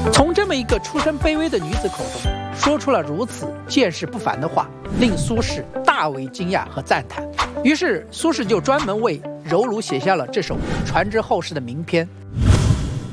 从这么一个出身卑微的女子口中说出了如此见识不凡的话，令苏轼大为惊讶和赞叹。于是苏轼就专门为柔儒写下了这首传之后世的名篇《